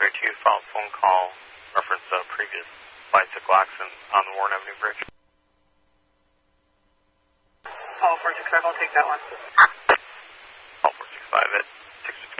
632, follow phone call, reference previous bicycle accident on the Warren Avenue Bridge. Follow 465, I'll take that one.